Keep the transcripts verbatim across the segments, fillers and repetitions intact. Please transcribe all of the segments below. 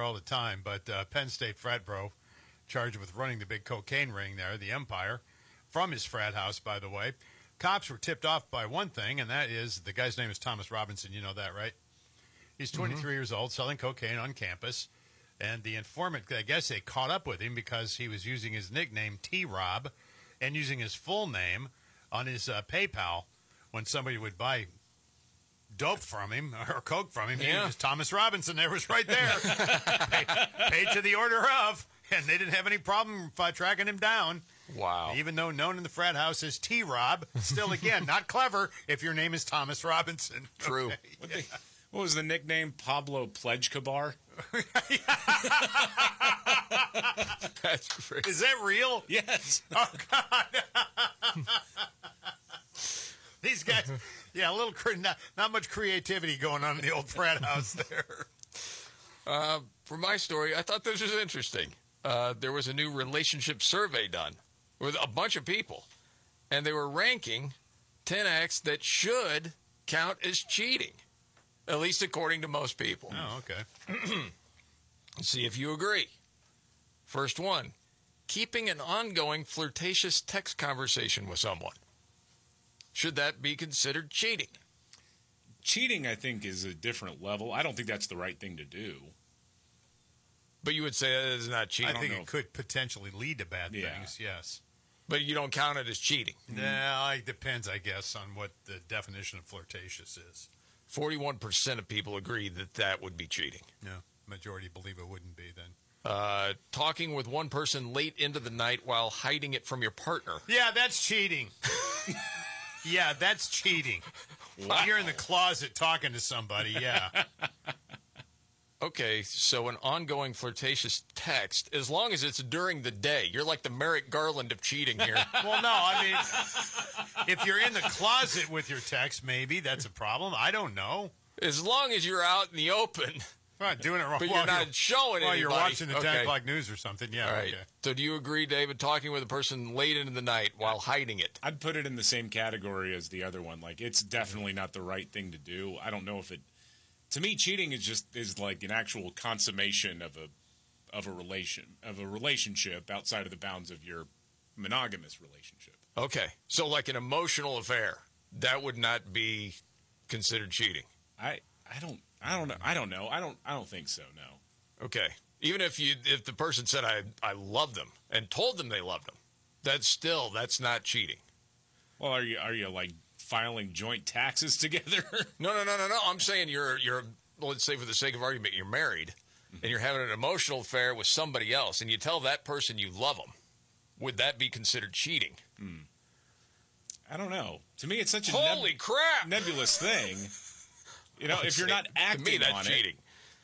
all the time, but uh, Penn State frat bro charged with running the big cocaine ring there, the Empire, from his frat house, by the way. Cops were tipped off by one thing, and that is the guy's name is Thomas Robinson. You know that, right? He's twenty-three mm-hmm. years old, selling cocaine on campus. And the informant, I guess they caught up with him because he was using his nickname T-Rob and using his full name on his uh, PayPal when somebody would buy dope from him or coke from him. Yeah. He was Thomas Robinson. There was right there. paid, paid to the order of. And they didn't have any problem uh, tracking him down. Wow. Even though known in the frat house as T-Rob. Still, again, not clever if your name is Thomas Robinson. True. Okay. What, they, what was the nickname? Pablo Pledgekabar? That's great. Is that real? Yes. Oh, God. These guys, yeah, a little, cre- not, not much creativity going on in the old frat house there. Uh, for my story, I thought this was interesting. Uh, there was a new relationship survey done with a bunch of people, and they were ranking ten acts that should count as cheating, at least according to most people. Oh, okay. See if you agree. First one, keeping an ongoing flirtatious text conversation with someone. Should that be considered cheating? Cheating, I think, is a different level. I don't think that's the right thing to do. But you would say that is not cheating. I think know. it could potentially lead to bad Yeah. things, yes. But you don't count it as cheating. Yeah, it depends, I guess, on what the definition of flirtatious is. forty-one percent of people agree that that would be cheating. No, majority believe it wouldn't be then. Uh, talking with one person late into the night while hiding it from your partner. Yeah, that's cheating. Yeah, that's cheating. Wow. You're in the closet talking to somebody, yeah. Okay, so an ongoing flirtatious text, as long as it's during the day. You're like the Merrick Garland of cheating here. Well, no, I mean, if you're in the closet with your text, maybe that's a problem. I don't know. As long as you're out in the open, I'm not doing it wrong. but while you're not showing while anybody. you're watching the ten Okay. o'clock news or something, yeah. All right. Okay. So do you agree, David, talking with a person late into the night while hiding it? I'd put it in the same category as the other one. Like, it's definitely not the right thing to do. I don't know if it... To me, cheating is just is like an actual consummation of a of a relation of a relationship outside of the bounds of your monogamous relationship. Okay, so like an emotional affair, that would not be considered cheating. I I don't I don't know I don't know I don't I don't think so. No. Okay, even if you if the person said I I love them and told them they loved them, that's still that's not cheating. Well, are you are you like filing joint taxes together? No, no, no, no, no. I'm saying you're you're let's say for the sake of argument you're married and you're having an emotional affair with somebody else and you tell that person you love them. Would that be considered cheating? Hmm. I don't know. To me, it's such a Holy neb- crap! nebulous thing. You know, if you're not acting to me, that's on cheating.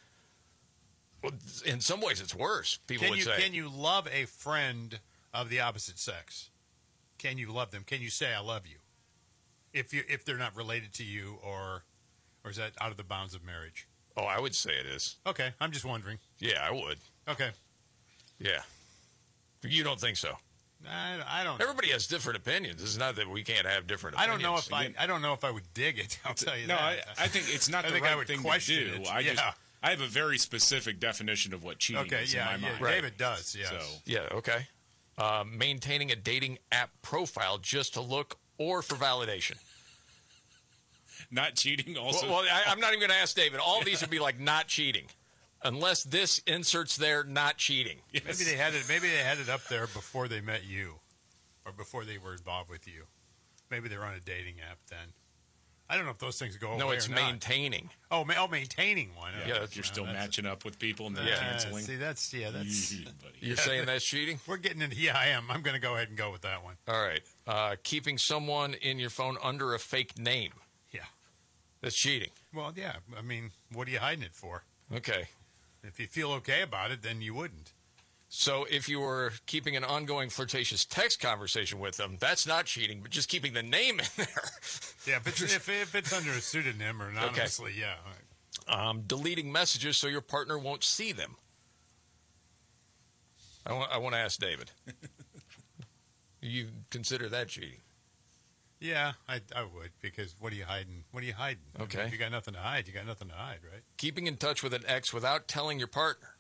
Well, in some ways, it's worse. People Can would you say. can you love a friend of the opposite sex? Can you love them? Can you say I love you? If you if they're not related to you, or or is that out of the bounds of marriage? Oh, I would say it is. Okay, I'm just wondering. Yeah, I would. Okay, Yeah. You don't think so? I, I don't. Everybody has different opinions. It's not that we can't have different I don't opinions. know if I I don't know if I would dig it. I'll tell you No, I, that. I think it's not I the think I right would thing to question do. it. I Yeah. just I have a very specific definition of what cheating Okay, is yeah, in my yeah, mind. Right. David does. Yes. So Yeah, okay. Uh, maintaining a dating app profile just to look or for validation. not cheating also. Well, well I, I'm not even going to ask David. All these would be like not cheating. Unless this inserts there, not cheating. Yes. Maybe they had it. Maybe they had it up there before they met you, or before they were involved with you. Maybe they're on a dating app then. I don't know if those things go away. No, it's or not. maintaining. Oh, ma- oh, maintaining one. Yeah, Yeah, if you're No, still that's- matching up with people and then Yeah, canceling. See, that's yeah, that's. Buddy. You're saying that's cheating? We're getting into. Yeah, I am. I'm going to go ahead and go with that one. All right. Uh, keeping someone in your phone under a fake name. Yeah. That's cheating. Well, yeah. I mean, what are you hiding it for? Okay. If you feel okay about it, then you wouldn't. So if you were keeping an ongoing flirtatious text conversation with them, that's not cheating, but just keeping the name in there. Yeah, if it's, if, if it's under a pseudonym or anonymously, yeah. Um, deleting messages so your partner won't see them. I want, I want to ask David. You consider that cheating? Yeah, I, I would, because what are you hiding? What are you hiding? I mean, Okay. if you got nothing to hide, you got nothing to hide, right? Keeping in touch with an ex without telling your partner.